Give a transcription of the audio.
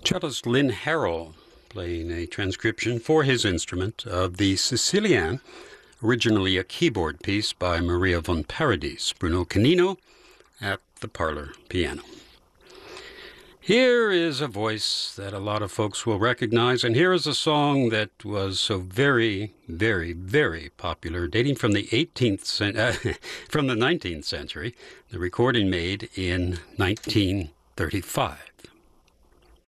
Cellist Lynn Harrell playing a transcription for his instrument of the Sicilienne, originally a keyboard piece by Maria von Paradis, Bruno Canino at the parlor piano. Here is a voice that a lot of folks will recognize, and here is a song that was so very, very, very popular, dating from the 19th century, the recording made in 1935.